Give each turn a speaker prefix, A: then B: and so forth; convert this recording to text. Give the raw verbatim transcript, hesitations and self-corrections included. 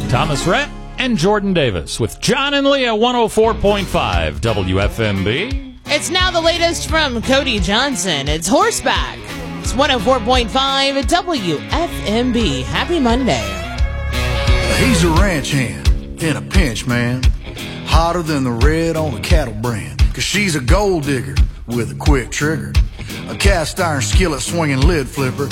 A: Thomas Rhett and Jordan Davis with John and Leah, one oh four point five W F M B.
B: It's now the latest from Cody Johnson. It's Horseback. It's one oh four point five W F M B. Happy Monday.
C: He's a ranch hand in a pinch, man. Hotter than the red on a cattle brand. Cause she's a gold digger with a quick trigger. A cast iron skillet swinging lid flipper.